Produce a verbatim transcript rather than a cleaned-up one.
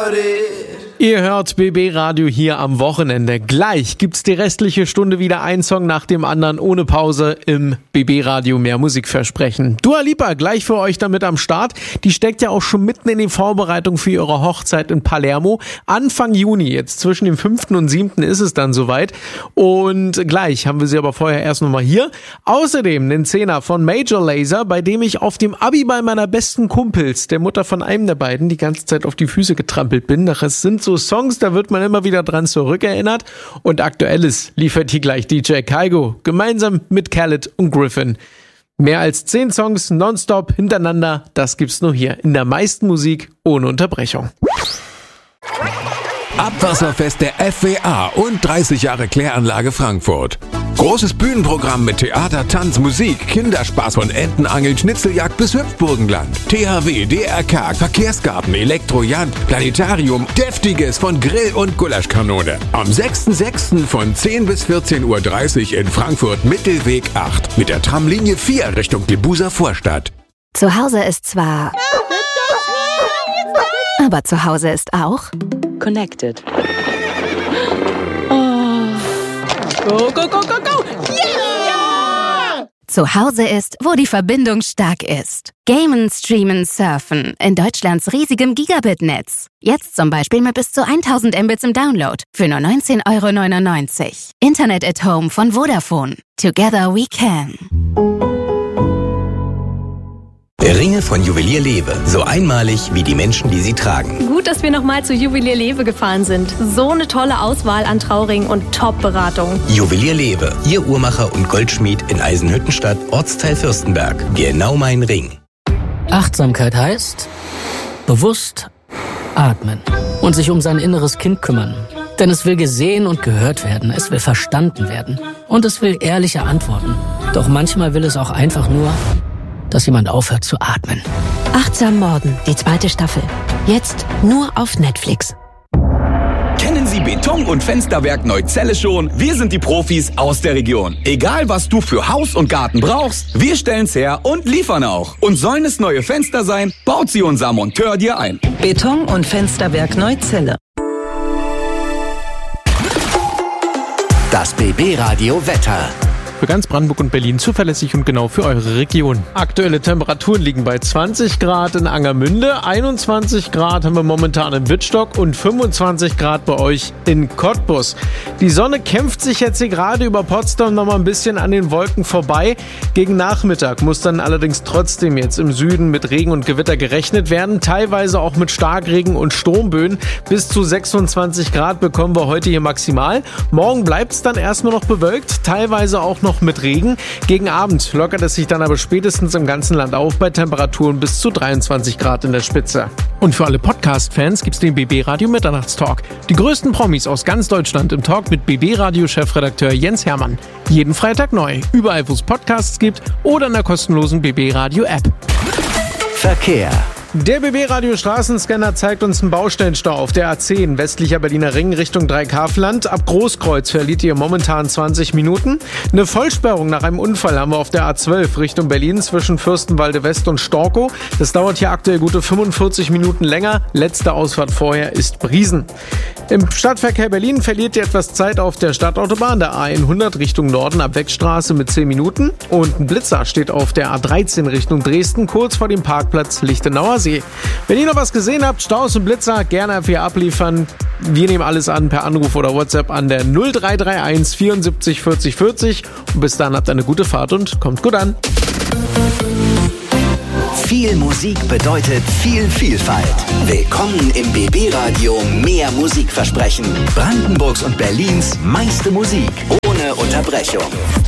about it. Ihr hört B B Radio hier am Wochenende. Gleich gibt's die restliche Stunde wieder ein Song nach dem anderen ohne Pause im B B Radio mehr Musikversprechen. Dua Lipa gleich für euch damit am Start. Die steckt ja auch schon mitten in die Vorbereitung für ihre Hochzeit in Palermo. Anfang Juni, jetzt zwischen dem fünften und siebten ist es dann soweit. Und gleich haben wir sie aber vorher erst nochmal hier. Außerdem den Zehner von Major Lazer, bei dem ich auf dem Abiball meiner besten Kumpels, der Mutter von einem der beiden, die ganze Zeit auf die Füße getrampelt bin. Das sind so Songs, da wird man immer wieder dran zurückerinnert. Und Aktuelles liefert hier gleich D J Kaigo gemeinsam mit Khaled und Griffin. Mehr als zehn Songs nonstop hintereinander, das gibt's nur hier in der meisten Musik ohne Unterbrechung. Abwasserfest der F W A und dreißig Jahre Kläranlage Frankfurt. Großes Bühnenprogramm mit Theater, Tanz, Musik, Kinderspaß von Entenangeln, Schnitzeljagd bis Hüpfburgenland. T H W, D R K, Verkehrsgarten, Elektrojagd, Planetarium, Deftiges von Grill und Gulaschkanone. Am sechsten sechsten von zehn bis vierzehn Uhr dreißig in Frankfurt Mittelweg acht mit der Tramlinie vier Richtung Debuser Vorstadt. Zu Hause ist zwar... aber zu Hause ist auch... Connected. Go, go, go, go, go! Yeah! Zu Hause ist, wo die Verbindung stark ist. Gamen, streamen, surfen in Deutschlands riesigem Gigabit-Netz. Jetzt zum Beispiel mit bis zu tausend Mbits im Download für nur neunzehn Euro neunundneunzig. Internet at Home von Vodafone. Together we can. Ringe von Juwelier Lewe. So einmalig wie die Menschen, die sie tragen. Gut, dass wir nochmal zu Juwelier Lewe gefahren sind. So eine tolle Auswahl an Trauringen und Top-Beratung. Juwelier Lewe. Ihr Uhrmacher und Goldschmied in Eisenhüttenstadt, Ortsteil Fürstenberg. Genau mein Ring. Achtsamkeit heißt bewusst atmen und sich um sein inneres Kind kümmern. Denn es will gesehen und gehört werden. Es will verstanden werden. Und es will ehrliche Antworten. Doch manchmal will es auch einfach nur... dass jemand aufhört zu atmen. Achtsam Morden, die zweite Staffel. Jetzt nur auf Netflix. Kennen Sie Beton- und Fensterwerk Neuzelle schon? Wir sind die Profis aus der Region. Egal, was du für Haus und Garten brauchst, wir stellen's her und liefern auch. Und sollen es neue Fenster sein, baut sie unser Monteur dir ein. Beton- und Fensterwerk Neuzelle. Das B B Radio Wetter. Für ganz Brandenburg und Berlin zuverlässig und genau für eure Region. Aktuelle Temperaturen liegen bei zwanzig Grad in Angermünde, einundzwanzig Grad haben wir momentan in Wittstock und fünfundzwanzig Grad bei euch in Cottbus. Die Sonne kämpft sich jetzt hier gerade über Potsdam noch mal ein bisschen an den Wolken vorbei. Gegen Nachmittag muss dann allerdings trotzdem jetzt im Süden mit Regen und Gewitter gerechnet werden, teilweise auch mit Starkregen und Sturmböen. Bis zu sechsundzwanzig Grad bekommen wir heute hier maximal. Morgen bleibt es dann erstmal noch bewölkt, teilweise auch noch mit Regen. Gegen Abend lockert es sich dann aber spätestens im ganzen Land auf bei Temperaturen bis zu dreiundzwanzig Grad in der Spitze. Und für alle Podcast-Fans gibt's den B B Radio Mitternachtstalk. Die größten Promis aus ganz Deutschland im Talk mit B B Radio Chefredakteur Jens Hermann. Jeden Freitag neu, überall wo es Podcasts gibt oder in der kostenlosen B B Radio App. Verkehr. Der B B Radio Straßenscanner zeigt uns einen Baustellenstau auf der A zehn, westlicher Berliner Ring Richtung Dreikaufland. Ab Großkreuz verliert ihr momentan zwanzig Minuten. Eine Vollsperrung nach einem Unfall haben wir auf der A zwölf Richtung Berlin zwischen Fürstenwalde West und Storkow. Das dauert hier aktuell gute fünfundvierzig Minuten länger. Letzte Ausfahrt vorher ist Briesen. Im Stadtverkehr Berlin verliert ihr etwas Zeit auf der Stadtautobahn, der A hundert Richtung Norden ab Wegstraße mit zehn Minuten. Und ein Blitzer steht auf der A dreizehn Richtung Dresden, kurz vor dem Parkplatz Lichtenauer See. Wenn ihr noch was gesehen habt, Staus und Blitzer, gerne für abliefern. Wir nehmen alles an per Anruf oder WhatsApp an der null drei drei eins vierundsiebzig vierzig vierzig. Und bis dann habt ihr eine gute Fahrt und kommt gut an. Viel Musik bedeutet viel Vielfalt. Willkommen im B B Radio mehr Musikversprechen. Brandenburgs und Berlins meiste Musik ohne Unterbrechung.